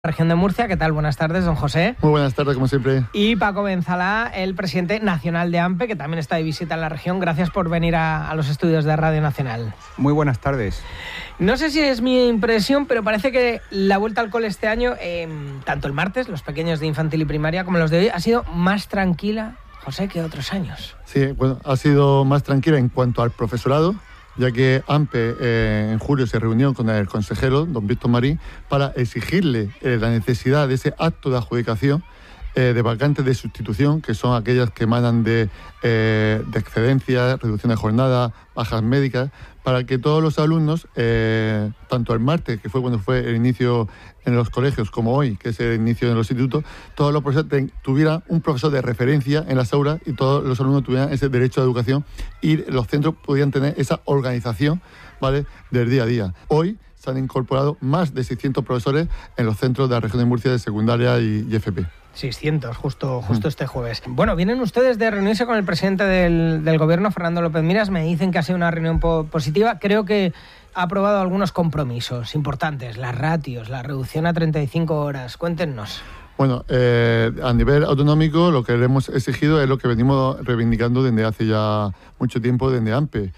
Región de Murcia. ¿Qué tal? Buenas tardes, don José. Muy buenas tardes, como siempre. Y Paco Benzala, el presidente nacional de AMPE, que también está de visita en la región. Gracias por venir a los estudios de Radio Nacional. Muy buenas tardes. No sé si es mi impresión, pero parece que la vuelta al cole este año, tanto el martes, los pequeños de infantil y primaria, como los de hoy, ha sido más tranquila, José, que otros años. Sí, bueno, ha sido más tranquila en cuanto al profesorado, ya que AMPE en julio se reunió con el consejero, don Víctor Marín, para exigirle la necesidad de ese acto de adjudicación de vacantes de sustitución, que son aquellas que emanan de excedencias, reducción de jornada, bajas médicas, para que todos los alumnos, tanto el martes, que fue cuando fue el inicio en los colegios, como hoy, que es el inicio en los institutos, todos los profesores tuvieran un profesor de referencia en las aulas y todos los alumnos tuvieran ese derecho a educación y los centros podían tener esa organización, ¿vale?, del día a día. Hoy se han incorporado más de 600 profesores en los centros de la región de Murcia de secundaria y FP. 600, justo este jueves. Bueno, vienen ustedes de reunirse con el presidente del gobierno, Fernando López Miras. Me dicen que ha sido una reunión positiva. Creo que ha aprobado algunos compromisos importantes, las ratios, la reducción a 35 horas. Cuéntenos. Bueno, a nivel autonómico lo que le hemos exigido es lo que venimos reivindicando desde hace ya mucho tiempo desde AMPE.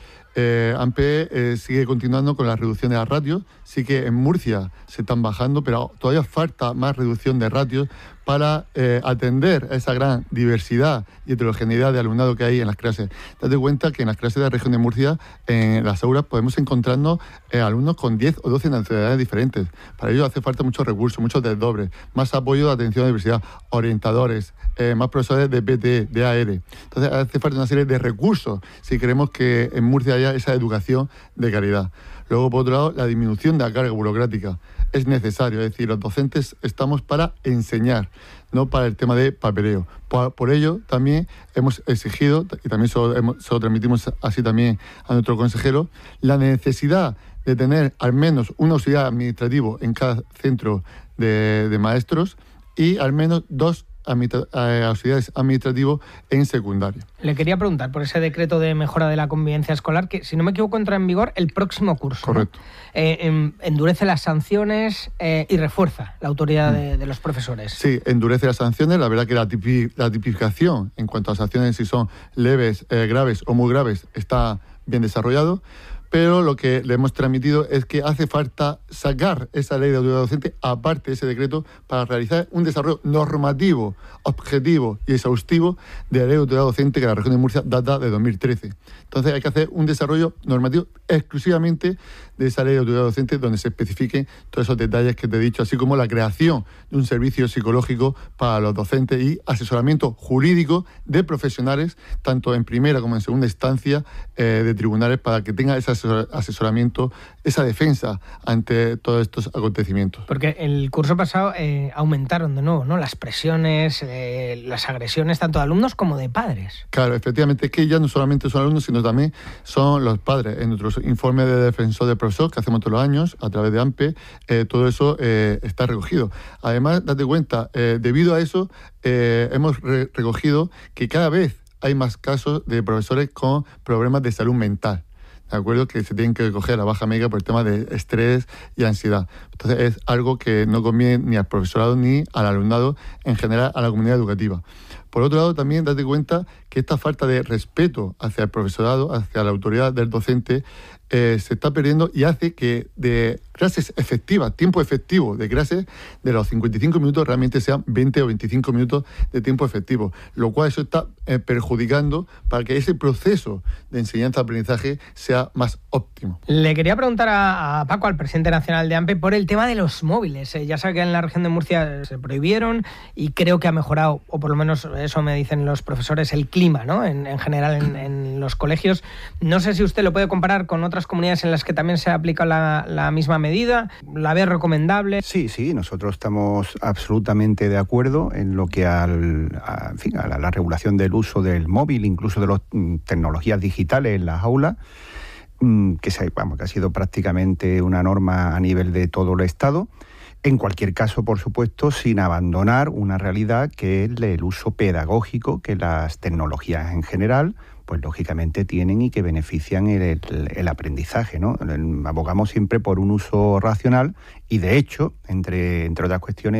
AMPE sigue continuando con la reducción de las ratios. Sí que en Murcia se están bajando, pero todavía falta más reducción de ratios para atender a esa gran diversidad y heterogeneidad de alumnado que hay en las clases. Date cuenta que en las clases de la región de Murcia, en las aulas, podemos encontrarnos alumnos con 10 o 12 nacionalidades diferentes. Para ello hace falta muchos recursos, muchos desdobres, más apoyo de atención a la diversidad, orientadores, más profesores de PT, de AR. Entonces hace falta una serie de recursos si queremos que en Murcia haya esa educación de calidad. Luego, por otro lado, la disminución de la carga burocrática es necesario. Es decir, los docentes estamos para enseñar, no para el tema de papeleo. Por ello, también hemos exigido, y también se lo transmitimos así también a nuestro consejero, la necesidad de tener al menos un auxiliar administrativo en cada centro de maestros y al menos 2 auxiliares administrativos en secundaria. Le quería preguntar por ese decreto de mejora de la convivencia escolar que, si no me equivoco, entra en vigor el próximo curso. Correcto. ¿No? Endurece las sanciones y refuerza la autoridad de los profesores. Sí, endurece las sanciones. La verdad que la tipificación en cuanto a sanciones, si son leves, graves o muy graves, está bien desarrollado. Pero lo que le hemos transmitido es que hace falta sacar esa ley de autoridad docente, aparte de ese decreto, para realizar un desarrollo normativo, objetivo y exhaustivo de la ley de autoridad docente que la región de Murcia data de 2013. Entonces hay que hacer un desarrollo normativo exclusivamente de esa ley de autoridad docente donde se especifiquen todos esos detalles que te he dicho, así como la creación de un servicio psicológico para los docentes y asesoramiento jurídico de profesionales, tanto en primera como en segunda instancia de tribunales, para que tenga ese asesoramiento, esa defensa ante todos estos acontecimientos. Porque el curso pasado aumentaron de nuevo, ¿no?, las presiones, las agresiones, tanto de alumnos como de padres. Claro, efectivamente, es que ya no solamente son alumnos, sino también son los padres. En nuestros informes de defensor del profesor, que hacemos todos los años, a través de AMPE, todo eso está recogido. Además, date cuenta, debido a eso, hemos recogido que cada vez hay más casos de profesores con problemas de salud mental. ¿De acuerdo? Que se tienen que coger la baja médica por el tema de estrés y ansiedad. Entonces es algo que no conviene ni al profesorado ni al alumnado, en general a la comunidad educativa. Por otro lado, también date cuenta que esta falta de respeto hacia el profesorado, hacia la autoridad del docente, se está perdiendo y hace que de clases efectivas, tiempo efectivo de clases, de los 55 minutos realmente sean 20 o 25 minutos de tiempo efectivo, lo cual eso está perjudicando para que ese proceso de enseñanza-aprendizaje sea más óptimo. Le quería preguntar a Paco, al presidente nacional de AMPE, por el tema de los móviles. Ya sabe que en la región de Murcia se prohibieron y creo que ha mejorado, o por lo menos eso me dicen los profesores, el clima, ¿no?, en general en los colegios. No sé si usted lo puede comparar con otras comunidades en las que también se aplica la misma medida. ¿La ve recomendable? Sí, nosotros estamos absolutamente de acuerdo en lo que a la regulación del uso del móvil, incluso de las tecnologías digitales en las aulas, que ha sido prácticamente una norma a nivel de todo el Estado. En cualquier caso, por supuesto, sin abandonar una realidad que es el uso pedagógico que las tecnologías en general, pues lógicamente tienen y que benefician el aprendizaje, ¿no? Abogamos siempre por un uso racional y, de hecho, entre otras cuestiones,